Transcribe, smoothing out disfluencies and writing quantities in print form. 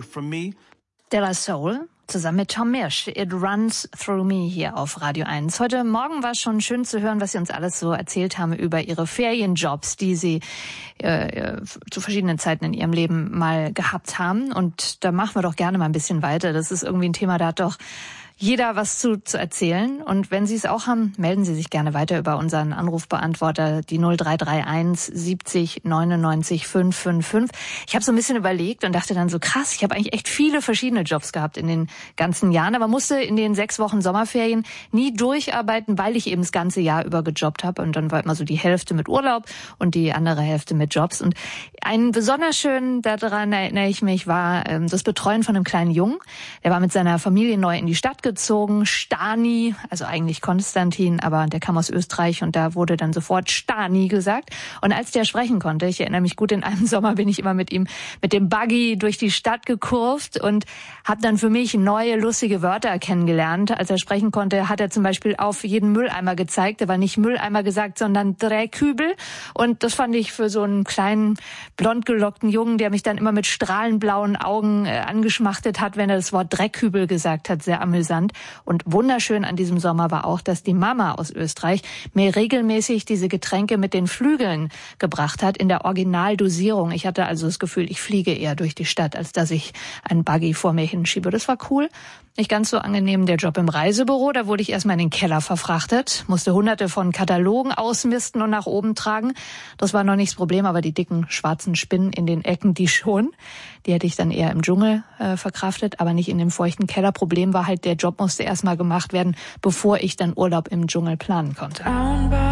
De La Soul zusammen mit Tom Misch. It Runs Through Me hier auf Radio 1. Heute Morgen war es schon schön zu hören, was Sie uns alles so erzählt haben über Ihre Ferienjobs, die Sie zu verschiedenen Zeiten in Ihrem Leben mal gehabt haben. Und da machen wir doch gerne mal ein bisschen weiter. Das ist irgendwie ein Thema, da hat doch jeder was zu erzählen. Und wenn Sie es auch haben, melden Sie sich gerne weiter über unseren Anrufbeantworter, die 0331 70 99 555. Ich habe so ein bisschen überlegt und dachte dann so, krass, ich habe eigentlich echt viele verschiedene Jobs gehabt in den ganzen Jahren, aber musste in den 6 Wochen Sommerferien nie durcharbeiten, weil ich eben das ganze Jahr über gejobbt habe. Und dann war immer so die Hälfte mit Urlaub und die andere Hälfte mit Jobs. Und einen besonders schönen, daran erinnere ich mich, war das Betreuen von einem kleinen Jungen. Der war mit seiner Familie neu in die Stadt gezogen, Stani, also eigentlich Konstantin, aber der kam aus Österreich und da wurde dann sofort Stani gesagt. Und als der sprechen konnte, ich erinnere mich gut, in einem Sommer bin ich immer mit ihm mit dem Buggy durch die Stadt gekurvt und habe dann für mich neue, lustige Wörter kennengelernt. Als er sprechen konnte, hat er zum Beispiel auf jeden Mülleimer gezeigt. Er war nicht Mülleimer gesagt, sondern Dreckhübel. Und das fand ich für so einen kleinen, blond gelockten Jungen, der mich dann immer mit strahlenblauen Augen angeschmachtet hat, wenn er das Wort Dreckhübel gesagt hat, sehr amüsant. Und wunderschön an diesem Sommer war auch, dass die Mama aus Österreich mir regelmäßig diese Getränke mit den Flügeln gebracht hat, in der Originaldosierung. Ich hatte also das Gefühl, ich fliege eher durch die Stadt, als dass ich einen Buggy vor mir hinschiebe. Das war cool. Nicht ganz so angenehm der Job im Reisebüro. Da wurde ich erstmal in den Keller verfrachtet, musste hunderte von Katalogen ausmisten und nach oben tragen. Das war noch nicht das Problem, aber die dicken schwarzen Spinnen in den Ecken, die schon. Die hätte ich dann eher im Dschungel verkraftet, aber nicht in dem feuchten Keller. Problem war halt, der Job musste erstmal gemacht werden, bevor ich dann Urlaub im Dschungel planen konnte.